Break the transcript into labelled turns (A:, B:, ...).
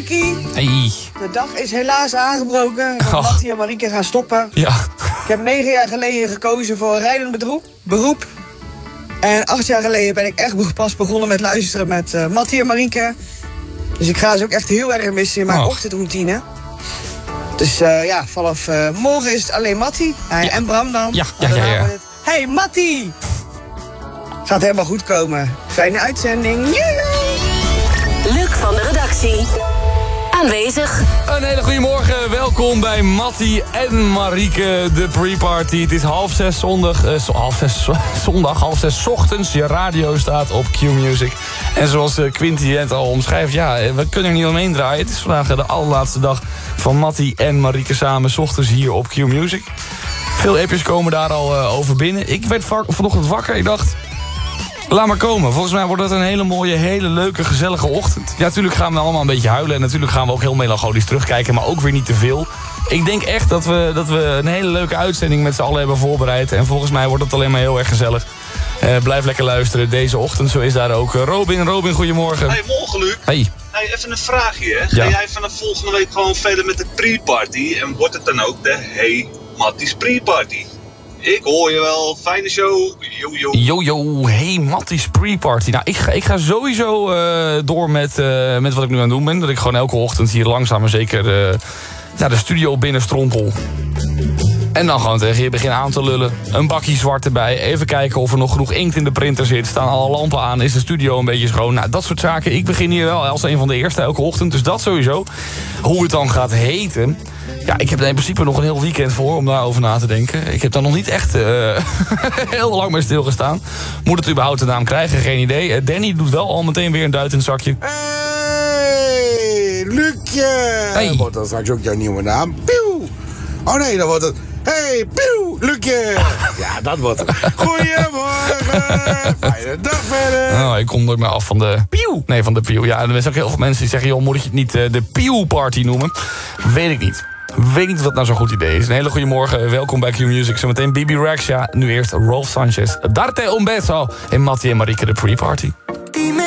A: Lucky.
B: Hey.
A: De dag is helaas aangebroken. Mattie en Marieke gaan stoppen.
B: Ja.
A: Ik heb 9 jaar geleden gekozen voor een rijdend beroep. En 8 jaar geleden ben ik echt pas begonnen met luisteren met Mattie en Marieke. Dus ik ga ze ook echt heel erg missen in mijn ochtendroutine. Dus ja, vanaf morgen is het alleen Mattie. En Bram dan.
B: Ja.
A: Hey Mattie! Gaat helemaal goed komen. Fijne uitzending.
C: Luc van de redactie. Aanwezig.
B: Een hele goede morgen. Welkom bij Mattie en Marieke, de pre-party. Het is 5:30 zondag. 5:30 ochtends. Je radio staat op Q-Music. En zoals Quinty het al omschrijft, ja, we kunnen er niet omheen draaien. Het is vandaag de allerlaatste dag van Mattie en Marieke samen, 's ochtends hier op Q-Music. Veel appjes komen daar al over binnen. Ik werd vanochtend wakker. Ik dacht, laat maar komen. Volgens mij wordt het een hele mooie, hele leuke, gezellige ochtend. Ja, natuurlijk gaan we allemaal een beetje huilen. En natuurlijk gaan we ook heel melancholisch terugkijken. Maar ook weer niet te veel. Ik denk echt dat we een hele leuke uitzending met z'n allen hebben voorbereid. En volgens mij wordt het alleen maar heel erg gezellig. Blijf lekker luisteren deze ochtend. Zo is daar ook Robin, goedemorgen.
D: Hey, morgen Luc.
B: Hey.
D: Hey, even een vraagje. Hè? Ga jij vanaf volgende week gewoon verder met de pre-party? En wordt het dan ook de Hey Mattie's pre-party? Ik hoor je wel. Fijne show.
B: Yo, hey Mattie's pre-party. Nou, ik ga sowieso door met wat ik nu aan het doen ben. Dat ik gewoon elke ochtend hier langzaam maar zeker de studio binnenstrompel. En dan gewoon tegen je beginnen aan te lullen. Een bakje zwart erbij. Even kijken of er nog genoeg inkt in de printer zit. Staan alle lampen aan? Is de studio een beetje schoon? Nou, dat soort zaken. Ik begin hier wel als een van de eerste elke ochtend. Dus dat sowieso. Hoe het dan gaat heten. Ja, ik heb er in principe nog een heel weekend voor om daarover na te denken. Ik heb daar nog niet echt heel lang mee stilgestaan. Moet het überhaupt de naam krijgen? Geen idee. Danny doet wel al meteen weer een duit in het zakje.
E: Hey, Lucje!
B: Hey.
E: Wordt dat straks ook jouw nieuwe naam? Pieuw! Oh nee, dan wordt het... Hey, pieuw, Lucje! Ja, dat wordt het. Goedemorgen! Fijne dag verder!
B: Oh, ik kom nooit meer af van de pieuw. Nee, van de pieuw. Ja, er zijn ook heel veel mensen die zeggen, joh, moet je het niet de pieuw-party noemen? Weet ik niet. Weet niet of dat nou zo'n goed idee is. Een hele goede morgen. Welkom bij Q-Music. Zometeen Bibi Rexha. Nu eerst Rolf Sanchez. Darte un beso. En Mattie en Marieke de pre-party.